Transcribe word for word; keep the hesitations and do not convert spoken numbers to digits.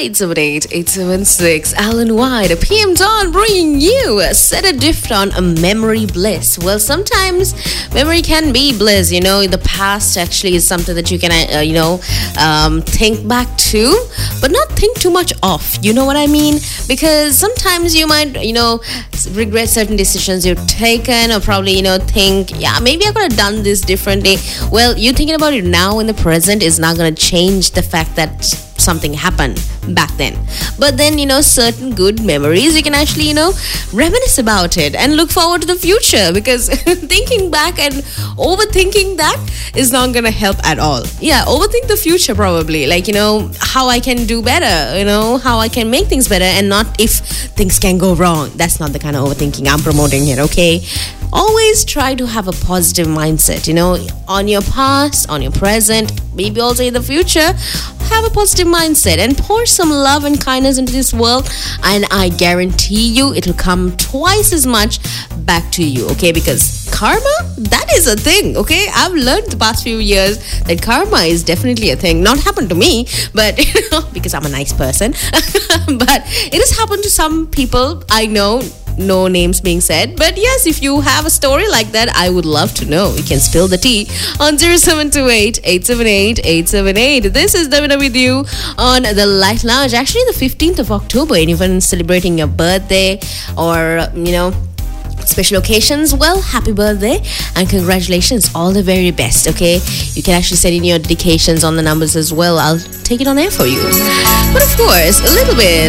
eight seven eight, eight seven six. Alan White, P M Dawn, bringing you Set Adrift on a Memory Bliss. Well, sometimes memory can be bliss. You know, the past actually is something that you can, uh, you know, um, think back to, but not think too much of. You know what I mean? Because sometimes you might, you know, regret certain decisions you've taken, or probably, you know, think, yeah, maybe I could have done this differently. Well, you thinking about it now in the present is not going to change the fact that something happened back then. But then, you know, certain good memories, you can actually, you know, reminisce about it and look forward to the future, because thinking back and overthinking that is not going to help at all. Yeah, overthink the future probably, like, you know, how I can do better, you know, how I can make things better, and not if things can go wrong. That's not the kind of overthinking I'm promoting here, okay? Always try to have a positive mindset, you know, on your past, on your present, maybe also in the future. Have a positive mindset and pour some love and kindness into this world, and I guarantee you it'll come twice as much back to you, okay? Because karma, that is a thing, okay? I've learned the past few years that karma is definitely a thing. Not happened to me, but you know, because I'm a nice person. But it has happened to some people I know. No names being said, but yes, if you have a story like that, I would love to know. You can spill the tea on zero seven two eight, eight seven eight, eight seven eight. This is Davina with you on the Light Lounge. Actually, the fifteenth of October, and even celebrating your birthday or, you know, special occasions, well, happy birthday and congratulations, all the very best, okay? You can actually send in your dedications on the numbers as well. I'll take it on air for you. But of course, a little bit